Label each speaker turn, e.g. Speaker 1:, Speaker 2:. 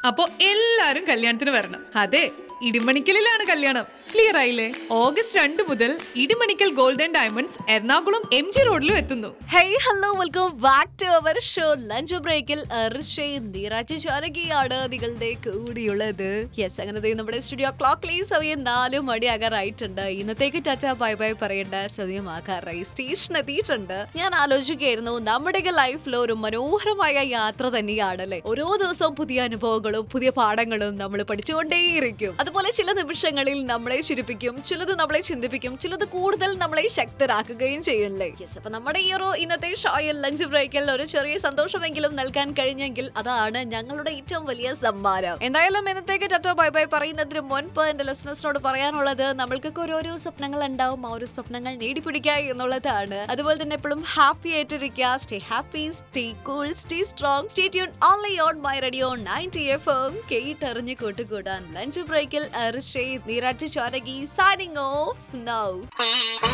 Speaker 1: അപ്പോ എല്ലാരും കല്യാണത്തിന് വരണം. അതെ, ഇടിമണിക്കലിലാണ് കല്യാണം. ക്ലിയർ ആയില്ലേ? ഓഗസ്റ്റ് 2 മുതൽ Idimannickal golden diamonds Ernakulam MG റോഡിലും എത്തുന്നു.
Speaker 2: Hey hello, welcome back to our show lunch ബ്രേക്കിൽ ജാനകിയാണ് നിങ്ങളുടെ കൂടിയുള്ളത്. യെസ്, അങ്ങനെ നമ്മുടെ സ്റ്റുഡിയോ ക്ലോക്കിലെ സമയം 4 മണിയാകാറായിട്ടുണ്ട്. ഇന്നത്തേക്ക് ടാറ്റ ബൈ ബൈ പറയേണ്ട സമയമാകാറായി. സ്റ്റേഷൻ എത്തിയിട്ടുണ്ട്. ഞാൻ ആലോചിക്കുകയായിരുന്നു, നമ്മുടെ ലൈഫിൽ ഒരു മനോഹരമായ യാത്ര തന്നെയാണല്ലേ. ഓരോ ദിവസവും പുതിയ അനുഭവങ്ങളും പുതിയ പാഠങ്ങളും നമ്മൾ പഠിച്ചുകൊണ്ടേയിരിക്കും. അതുപോലെ ചില നിമിഷങ്ങളിൽ നമ്മളെ ചിരിപ്പിക്കും, ചിലത് നമ്മളെ ചിന്തിപ്പിക്കും, ചിലത് കൂടുതൽ നമ്മളെ ശക്തരാക്കുകയും ചെയ്യില്ലേ. യെസ്, അപ്പൊ നമ്മുടെ ഈ ഒരു ഇന്നത്തെ ഷോയിൽ ലഞ്ച് ബ്രേക്കിൽ ഒരു ചെറിയ സന്തോഷമെങ്കിലും നൽകാൻ കഴിഞ്ഞെങ്കിൽ അതാണ് ഞങ്ങളുടെ ഏറ്റവും വലിയ സമ്മാനം. എന്തായാലും ഇന്നത്തേക്ക് ടാറ്റ ബൈ ബൈ പറയുന്നതിന് മുൻപ് എന്റെ ലിസണേഴ്സിനോട് പറയാനുള്ളത്, നമ്മൾക്കൊക്കെ ഓരോരോ സ്വപ്നങ്ങൾ ഉണ്ടാവും. ആ ഒരു സ്വപ്നങ്ങൾ നേടിപ്പിടിക്കുക എന്നുള്ളതാണ്. അതുപോലെ തന്നെ എപ്പോഴും ഹാപ്പി ആയിട്ടിരിക്കുക. Stay happy, stay cool, stay strong, stay tune only on my radio 90 FM. കേട്ടറിഞ്ഞ് കൂട്ടുകൂടാൻ ലഞ്ച് ബ്രേക്കിൽ Neeraj Janaki signing off now.